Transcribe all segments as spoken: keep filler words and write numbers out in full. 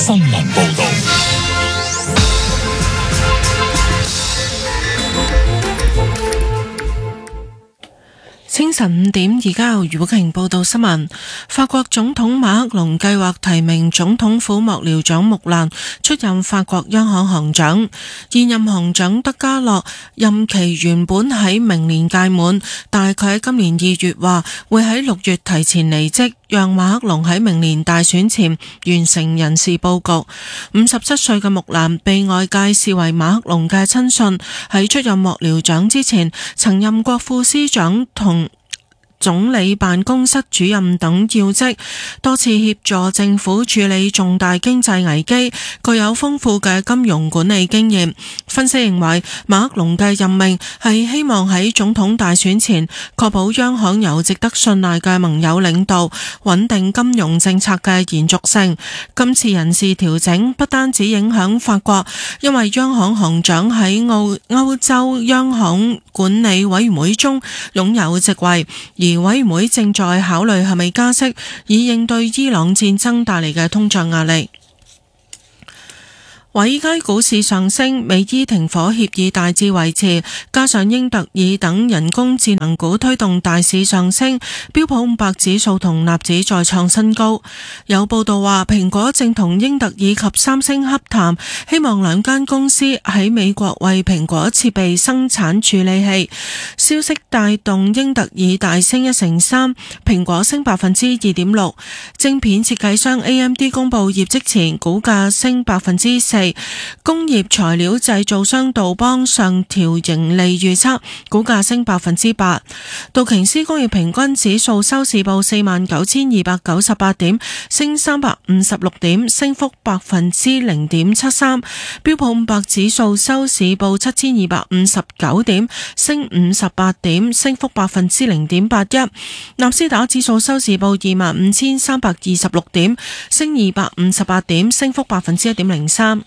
新聞報道。 清晨五點，而家由余寶瓊報道新聞。法國總統馬克龍計劃提名總統府幕僚長穆蘭出任法國央行行長。現任行長德加洛任期原本喺明年屆滿，但係佢喺今年二月話會喺六月提前離職，讓馬克龍喺明年大選前完成人事佈局。五十七歲嘅穆蘭被外界視為馬克龍嘅親信，喺出任幕僚長之前，曾任國副司長同總理辦公室主任等要職，多次協助政府處理重大經濟危機，具有豐富嘅金融管理經驗。分析認為，馬克龍嘅任命係希望喺總統大選前確保央行有值得信賴嘅盟友領導，穩定金融政策嘅延續性。今次人事調整不單止影響法國，因為央行行長喺澳歐洲央行管理委員會中擁有席位，而委員會正在考慮係咪加息，以應對伊朗戰爭帶嚟嘅通脹壓力。華爾街股市上升，美伊停火協議大致維持，加上英特爾等人工智能股推動大市上升，標普五百指數同納指再創新高。有報道話，蘋果正同英特爾及三星洽談，希望兩間公司喺美國為蘋果設備生產處理器。消息帶動英特爾大升一成三，蘋果升百分之二點六。晶片設計商 A M D 公佈業績前，股價升百分之四。工業材料製造商杜邦上調盈利預測，股價升百分之八。道瓊斯工業平均指數收市報四萬九千二百九十八點，升三百五十六點，升幅百分之零點七三。標普五百指數收市報七千二百五十九點，升五十八點，升幅百分之零點八一。納斯達克指數收市報二萬五千三百二十六點，升二百五十八點，升幅百分之一點零三。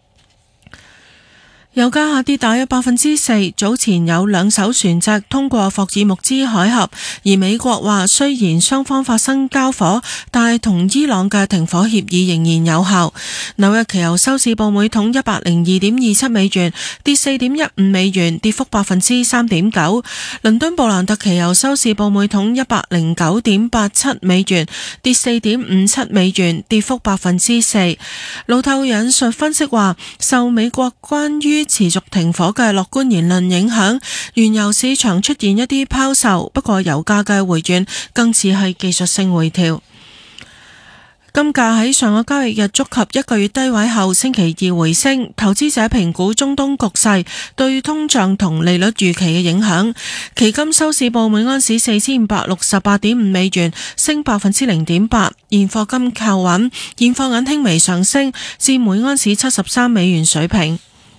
油價下跌大約百分之四，早前有兩艘船隻通過霍爾木茲海峽，而美國話雖然雙方發生交火，但係同伊朗嘅停火協議仍然有效。紐約期油收市報每桶一百零二點二七美元，跌四點一五美元，跌幅百分之三點九。倫敦布蘭特期油收市報每桶一百零九點八七美元，跌四點五七美元，跌幅百分之四。路透引述分析話，受美國關於持續停火嘅樂觀言論影響，原油市場出現一啲拋售，不過油價嘅回軟更似係技術性回調。金價喺上個交易日觸及一個月低位後，星期二回升。投資者評估中東局勢對通脹同利率預期嘅影響。期金收市報每安士四千五百六十八點五美元，升百分之零點八。現貨金靠穩，現貨銀輕微上升至每安士七十三美元水平。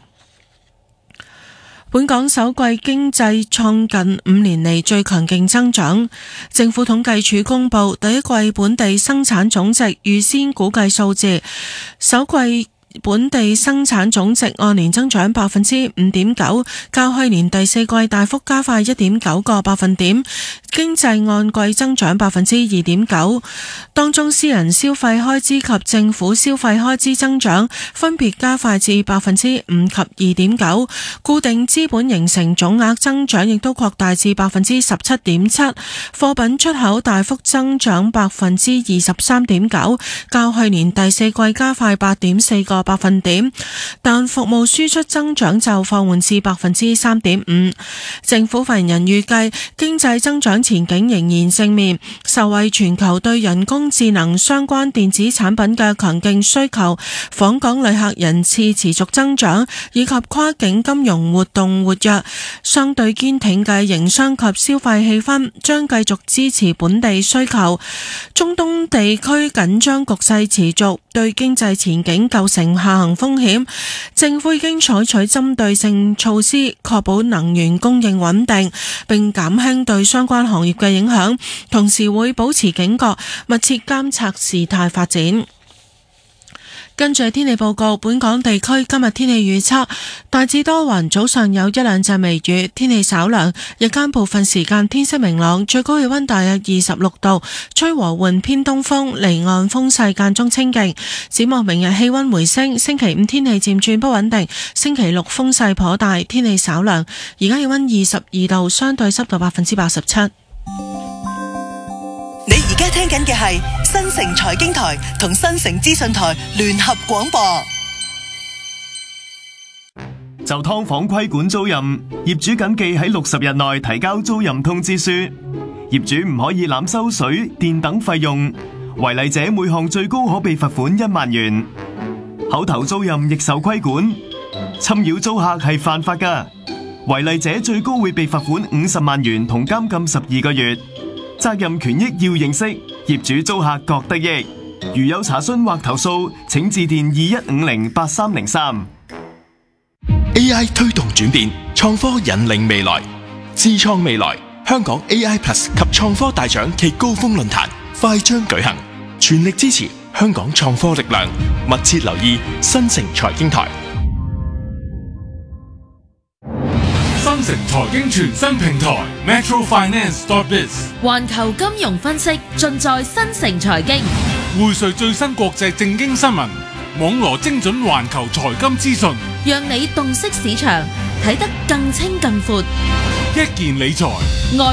本港首季經濟創近五年嚟最強勁增長。政府統計處公佈第一季本地生產總值預先估計數字，首季本地生產總值按年增長百分之五點九，較去年第四季大幅加快一點九個百分點。經濟按季增長百分之二點九，當中私人消費開支及政府消費開支增長分別加快至百分之五及二點九，固定資本形成總額增長亦都擴大至百分之十七點七，貨品出口大幅增長百分之二十三點九，較去年第四季加快八點四個百分點，但服務輸出增長就放緩至百分之三點五。政府發言人預計經濟增長前景仍然正面，受惠全球對人工智能相關電子產品嘅強勁需求，訪港旅客人次持續增長，以及跨境金融活動活躍，相對堅挺嘅營商及消費氣氛將繼續支持本地需求。中東地區緊張局勢持續，對經濟前景構成下行風險。政府已經採取針對性措施，確保能源供應穩定，並減輕對相關行業嘅影響，同時會保持警覺，密切監察事態發展。 跟住係天氣報告，本港地區今日天氣預測大致多雲，早上有一兩陣微雨，天氣稍涼，日間部分時間天色明朗，最高氣溫大約二十六度，吹和緩偏東風，離岸風勢間中清勁。展望明日氣溫回升，星期五天氣漸轉不穩定，星期六風勢頗大，天氣稍涼。而家氣溫二十二度，相對濕度百分之八十七。 你而家聽緊嘅係新城財經台同新城資訊台聯合廣播。 就劏房規管租賃，業主謹記喺六十日內提交租賃通知書。業主唔可以濫收水電等費用，違例者每項最高可被罰款一萬元。口頭租賃亦受規管，侵擾租客係犯法㗎，違例者最高會被罰款五十萬元同監禁十二個月。責任權益要認識，業主租客各得益。如有查詢或投訴，請致電二一五零八三零三。 A I 推動轉變，創科引領未來，智創未來。香港 A I Plus 及創科大獎暨高峰論壇快將舉行，全力支持香港創科力量，密切留意新城財經台。 新城財經全新平台 Metro Finance dot biz， 環球金融分析盡在新城財經， 匯萃最新國際政經新聞，網羅精準環球財金資訊， 讓你洞悉市場，睇得更清更闊。 一件理財。